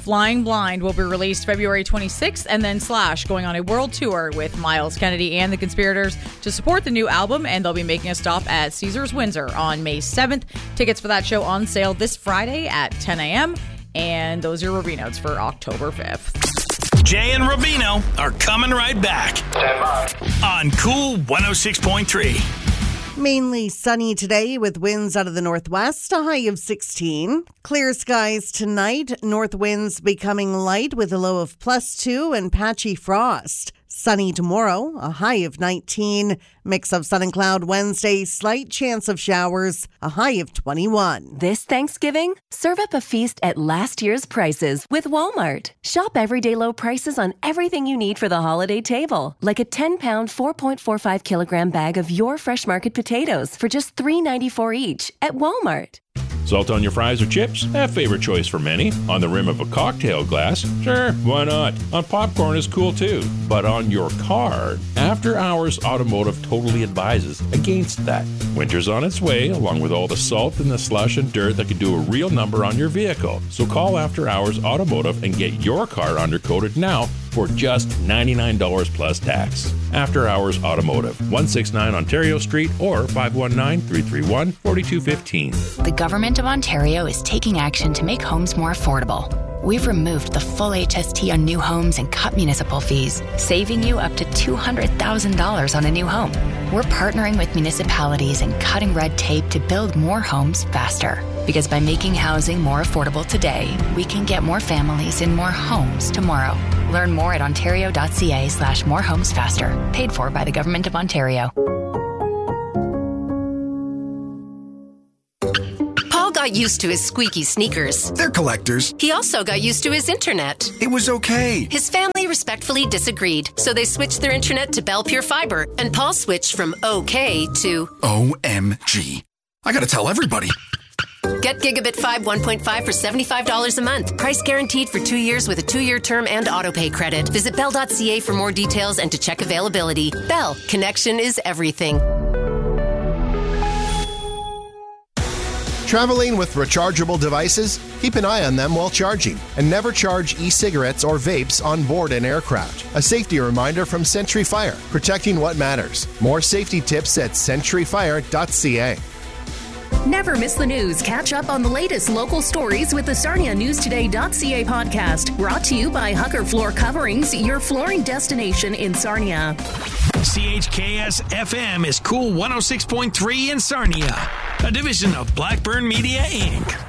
Flying Blind will be released February 26th, and then Slash going on a world tour with Miles Kennedy and the Conspirators to support the new album, and they'll be making a stop at Caesars Windsor on May 7th. Tickets for that show on sale this Friday at 10 a.m., and those are Rubino notes for October 5th. Jay and Rubino are coming right back. Stand by. On Cool 106.3. Mainly sunny today with winds out of the northwest, a high of 16. Clear skies tonight, north winds becoming light with a low of +2 and patchy frost. Sunny tomorrow, a high of 19. Mix of sun and cloud Wednesday, slight chance of showers, a high of 21. This Thanksgiving, serve up a feast at last year's prices with Walmart. Shop everyday low prices on everything you need for the holiday table, like a 10-pound, 4.45 kilogram bag of your Fresh Market potatoes for just $3.94 each at Walmart. Salt on your fries or chips? A favorite choice for many. On the rim of a cocktail glass? Sure, why not? On popcorn is cool too. But on your car? After Hours Automotive totally advises against that. Winter's on its way, along with all the salt and the slush and dirt that could do a real number on your vehicle. So call After Hours Automotive and get your car undercoated now for just $99 plus tax. After Hours Automotive, 169 Ontario Street or 519-331-4215. The Government of Ontario is taking action to make homes more affordable. We've removed the full HST on new homes and cut municipal fees, saving you up to $200,000 on a new home. We're partnering with municipalities and cutting red tape to build more homes faster. Because by making housing more affordable today, we can get more families in more homes tomorrow. Learn more at ontario.ca/morehomesfaster. Paid for by the Government of Ontario. Paul got used to his squeaky sneakers. They're collectors. He also got used to his internet. It was okay. His family respectfully disagreed, so they switched their internet to Bell Pure Fiber, and Paul switched from okay to OMG. I gotta tell everybody. Get Gigabit 5 1.5 for $75 a month. Price guaranteed for 2 years with a 2-year term and autopay credit. Visit Bell.ca for more details and to check availability. Bell, connection is everything. Traveling with rechargeable devices? Keep an eye on them while charging. And never charge e-cigarettes or vapes on board an aircraft. A safety reminder from Century Fire, protecting what matters. More safety tips at centuryfire.ca. Never miss the news. Catch up on the latest local stories with the SarniaNewsToday.ca podcast. Brought to you by Hucker Floor Coverings, your flooring destination in Sarnia. CHKS-FM is Cool 106.3 in Sarnia, a division of Blackburn Media, Inc.